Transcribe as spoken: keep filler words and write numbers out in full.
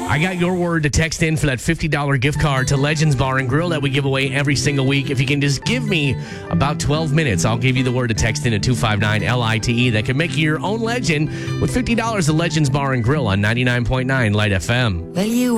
I got your word to text in for that fifty dollars gift card to Legends Bar and Grill that we give away every single week. If you can just give me about twelve minutes, I'll give you the word to text in at two five nine L I T E that can make you your own legend with fifty dollars to Legends Bar and Grill on ninety-nine point nine Light F M. Well, you